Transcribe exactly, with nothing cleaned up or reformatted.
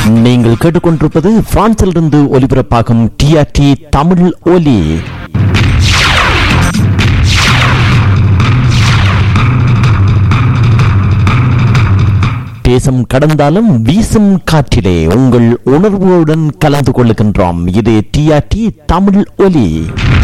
நீங்கள் கேட்டுக்கொண்டிருப்பது பிரான்சிலிருந்து ஒலிபரப்பாகும் டிஆர்டி தமிழ் ஒலி. தேசம் கடந்தாலும் வீசும் காற்றிலே உங்கள் உணர்வுடன் கலந்து கொள்ளுகின்றோம். இது டிஆர்டி தமிழ் ஒலி.